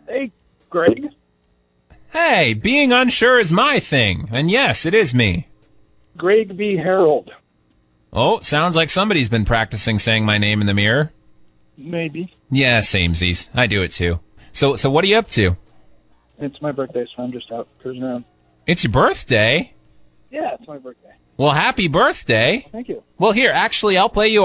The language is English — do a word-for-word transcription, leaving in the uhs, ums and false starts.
Hey, Greg. Hey, being unsure is my thing. And yes, it is me. Greg B. Harold. Oh, sounds like somebody's been practicing saying my name in the mirror. Maybe. Yeah, samesies. I do it too. So, so what are you up to? It's my birthday, so I'm just out cruising around. It's your birthday? Yeah, it's my birthday. Well, happy birthday. Thank you. Well, here, actually, I'll play you